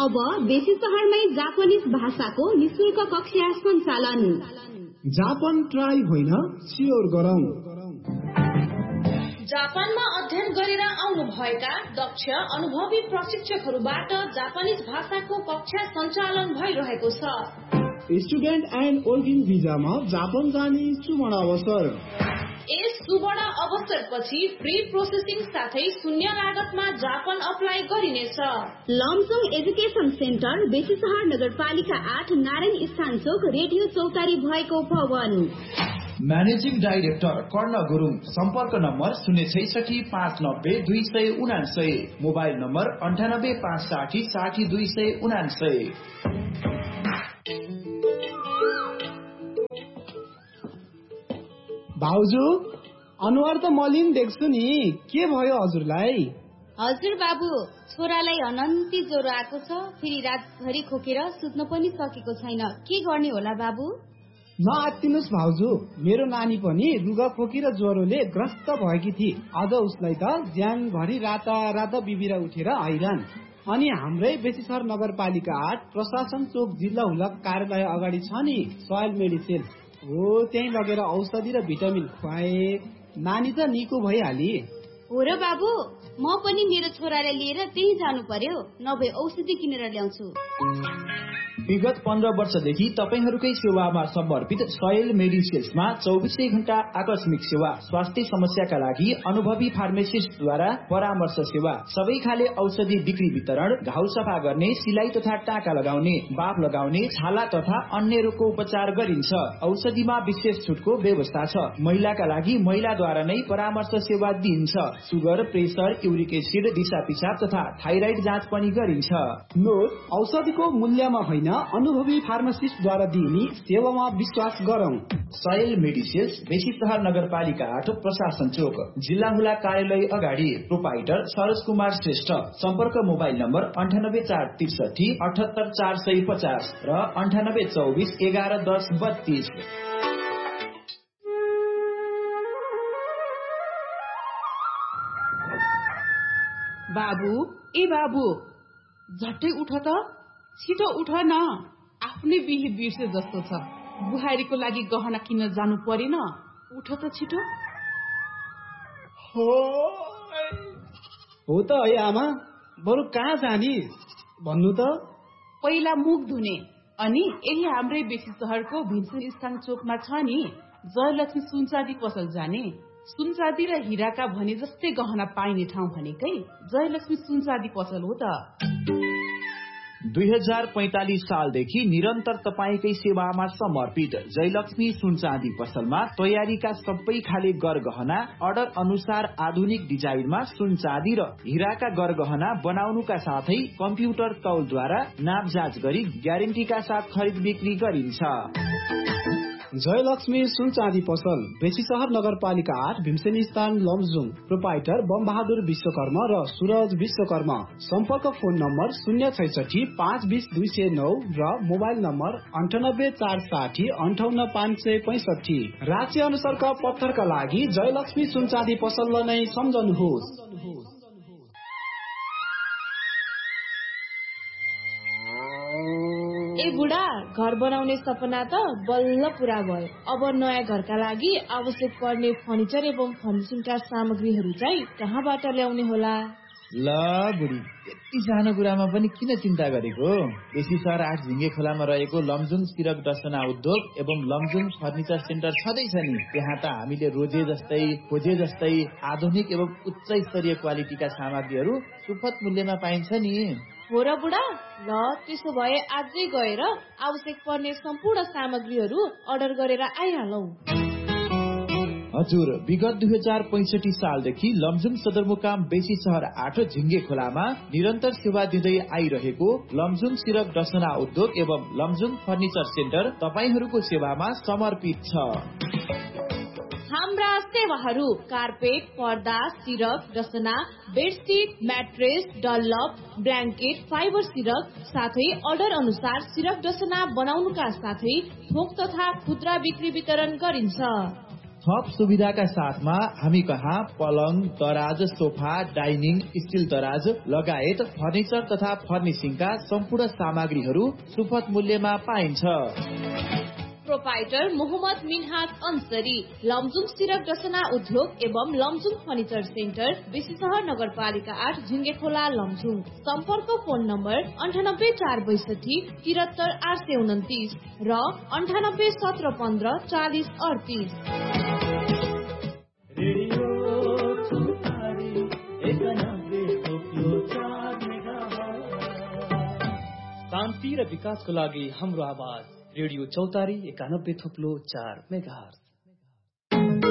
अब बेसी शहरमै जापानिज भाषाको निशुल्क कक्षा सञ्चालन। जापान ट्राई होइन, सियोर गरौं। जापानमा अध्ययन गरेर आउनु भएका दक्ष अनुभवी प्रशिक्षकहरूबाट जापानिज भाषाको कक्षा सञ्चालन भइरहेको छ। स्टुडेन्ट एन्ड वर्किङ भिजामा जापान जाने सुवर्ण अवसर। यस सुवर्ण अवसरपछि फ्री प्रोसेसिङ साथै शून्य लागतमा जापान अप्लाई गरिनेछ। लमजुङ एजुकेसन सेन्टर बेसीसहर नगरपालिका 8 नारायण स्थान चोक रेडियो चौतारी भएको भवन। म्यानेजिङ डाइरेक्टर कर्ण गुरुङ। सम्पर्क नम्बर 066 590 279, मोबाइल नम्बर 98 560 60 279। भाउजू, अनुहार त मलिन देख्छु नि, के भयो हजुरलाई? हजुर बाबु, छोरालाई अनन्ती ज्वरो आएको छ, फेरि रातभरि खोकेर सुत्न पनि सकेको छैन। के गर्ने होला बाबु? नआत्तिनुस् भाउजू, मेरो नानी पनि रुगा खोकी र ज्वरोले ग्रस्त भएकी थिए। आज उसलाई त ज्यानभरि राता बिबिरा उठेर हैरान। अनि हाम्रै बेसीसहर नगरपालिका 8 प्रशासन चोक जिल्ला हुलक कार्यालय अगाडि छ नि सोयल मेडिसिन हो, त्यही लगेर औषधि र भिटामिन खुवाए, नानी त निको भइहाली। हो र बाबु, म पनि मेरो छोरालाई लिएर त्यही जानु पर्यो, नभए औषधि किनेर ल्याउँछु। विगत 15 वर्षदेखि तपाईहरूकै सेवामा समर्पित सोयल मेडिसिन्समा 24 घण्टा आकस्मिक सेवा, स्वास्थ्य समस्याका लागि अनुभवी फार्मासिस्टद्वारा परामर्श सेवा, सबै खाले औषधि बिक्री वितरण, घाउ सफा गर्ने, सिलाई तथा टाका लगाउने, बाफ लगाउने, छाला तथा अन्य रोगको उपचार गरिन्छ। औषधिमा विशेष छुटको व्यवस्था छ। महिलाका लागि महिलाद्वारा नै परामर्श सेवा दिइन्छ। सुगर, प्रेसर, युरिक एसिड, दिशा पिसाब तथा थाइराइड जाँच पनि गरिन्छ। नोट, औषधिको मूल्यमा होइन, अनुभवी फार्मासिस्टद्वारा दिइने सेवामा विश्वास गरौं। सोयल मेडिसिन्स, बेसीसहर नगरपालिका 8 प्रशासन चोक, जिल्ला हुला कार्यालय अगाडि। प्रोपाइटर सरोज कुमार श्रेष्ठ। सम्पर्क मोबाइल नम्बर 98463 78 450 र 9824 11 10 32। बाबु, ए बाबु, झट्टै उठ त, छिटो उठ न, आफ्नै बिहे बिर्से जस्तो छ। बुहारीको लागि गहना किन्न जानु परेन, उठ त छिटो। हो त है आमा, बरु कहाँ जाने भन्नु त? पहिला मुख धुने, अनि यही हाम्रै बेसीसहरको भिन्सन स्थान चोकमा छ नि जयलक्ष्मी सुनचाँदी पसल जाने। सुनचाँदी र हिराका भने जस्तै गहना पाइने ठाउँ भनेकै जयलक्ष्मी सुनचाँदी पसल हो त। 2045 सालदेखि निरन्तर तपाईकै सेवामा समर्पित जयलक्ष्मी सुनचाँदी पसलमा तयारीका सबै खाले गरगहना अर्डर अनुसार आधुनिक डिजाइनमा सुनचाँदी र हिराका गरगहना बनाउनुका साथै कम्प्युटर तौलद्वारा नाप जाँच गरी ग्यारेन्टीका साथ खरिद बिक्री गरिन्छ। जयलक्ष्मी सुनचाँदी पसल, बेसीसहर नगरपालिका 8 भीमसेनी स्थान लमजुङ। प्रोपाइटर बमबहादुर विश्वकर्मा र सूरज विश्वकर्मा। सम्पर्क फोन नम्बर 066 520 209 र मोबाइल नम्बर 98 460 58 565। राज्य अनुसारका पत्थरका लागि जयलक्ष्मी सुनचाँदी पसललाई नै सम्झनुहोस्। ए बुढा, घर बनाउने सपना त बल्ल पूरा भयो। अब नयाँ घरका लागि आवश्यक पर्ने फर्निचर एवं फर्निचिङका सामग्रीहरू चाहिँ कहाँबाट ल्याउने होला? ल बुढी, यति सानो कुरामा पनि किन चिन्ता गरेको? बेसीसहर 8 झिङ्गे खोलामा रहेको लमजुङ सिरक डसना उद्योग एवं लमजुङ फर्निचर सेन्टर छँदैछ नि। त्यहाँ त हामीले खोजे जस्तै आधुनिक एवं उच्च स्तरीय क्वालिटीका सामग्रीहरू सुपथ मूल्यमा पाइन्छ नि। हो र बुढा, ल त्यसो भए आजै गएर आवश्यक पर्ने सम्पूर्ण सामग्रीहरू अर्डर गरेर आइहालौं। हजुर, विगत 2065 सालदेखि लमजुङ सदरमुकाम बेसीसहर 8 झिङ्गे खोलामा निरन्तर सेवा दिँदै आइरहेको लमजुङ सिरक डसना उद्योग एवं लमजुङ फर्निचर सेन्टर तपाईहरूको सेवामा समर्पित छ। हाम्रा सेवाहरू कार्पेट, पर्दा, सिरक डसना, bedsheet, mattress, Dunlop, blanket, fibre सिरक साथै अर्डर अनुसार सिरक डसना बनाउनुका साथै थोक तथा खुद्रा बिक्री वितरण गरिन्छ। थप सुविधाका साथमा हामी कहाँ पलङ, दराज, सोफा, डाइनिङ, स्टिल दराज लगायत फर्निचर तथा फर्निसिङका सम्पूर्ण सामग्रीहरू सुपथ मूल्यमा पाइन्छ। प्रोपाइटर मोहम्मद मिन्हाज अन्सरी, लमजुङ सिरक रचना उद्योग एवं लमजुङ फर्निचर सेन्टर, बेसीसहर नगरपालिका 8, झिङ्गेखोला, लमजुङ। सम्पर्क फोन नम्बर 98 462 73 829 र 98 17 15 40 38। शान्ति र विकासको लागि हाम्रो आवाज रेडियो चौतारी 91.4 मेगाहर्ज।